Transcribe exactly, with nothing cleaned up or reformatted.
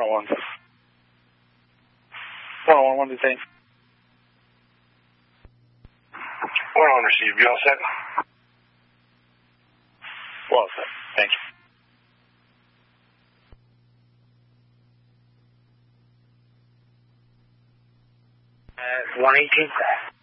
oh one. one oh one, one detained. one oh one received. You all set? Well set. Thank you. Uh, one eighteen.